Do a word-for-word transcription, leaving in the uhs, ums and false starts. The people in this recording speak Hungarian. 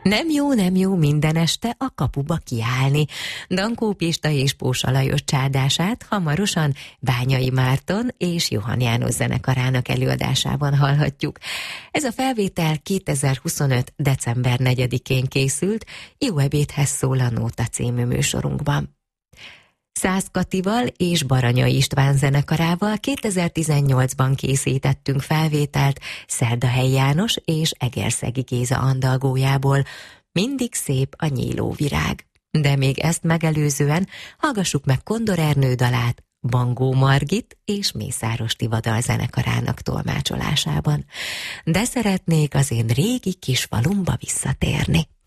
Nem jó, nem jó minden este a kapuba kiállni. Dankó Pista és Pósa Lajos csádását hamarosan Bányai Márton és Johann János zenekarának előadásában hallhatjuk. Ez a felvétel kétezer-huszonöt. december negyedikén készült, Jó ebédhez szól a Nóta című műsorunkban. Szász Katival és Baranyai István zenekarával kétezer-tizennyolcban készítettünk felvételt Szerdahelyi János és Egerszegi Géza andalgójából, Mindig szép a nyíló virág. De még ezt megelőzően hallgassuk meg Kondor Ernő dalát Bangó Margit és Mészáros Tivadar zenekarának tolmácsolásában. De szeretnék az én régi kis falumba visszatérni.